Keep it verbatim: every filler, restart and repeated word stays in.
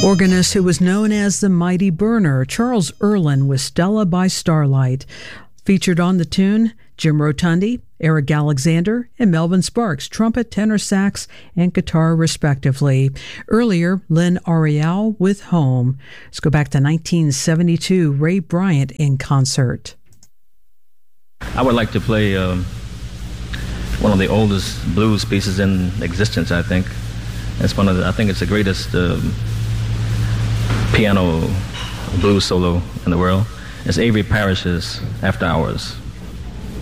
Organist who was known as the Mighty Burner, Charles Erlin with Stella by Starlight. Featured on the tune, Jim Rotundi, Eric Alexander, and Melvin Sparks, trumpet, tenor sax, and guitar respectively. Earlier, Lynn Ariel with Home. Let's go back to nineteen seventy-two, Ray Bryant in concert. I would like to play um, one of the oldest blues pieces in existence, I think. It's one of the, I think it's the greatest um, piano blues solo in the world. It's Avery Parrish's After Hours.